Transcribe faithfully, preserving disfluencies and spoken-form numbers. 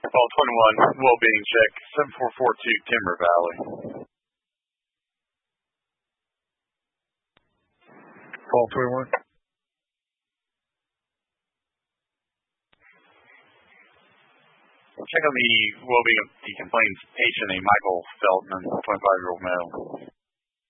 Call twenty-one, well-being check, seven four four two Timber Valley. Call twenty-one. Check on the well-being of the complainant's patient, a Michael Feldman, twenty-five-year-old male.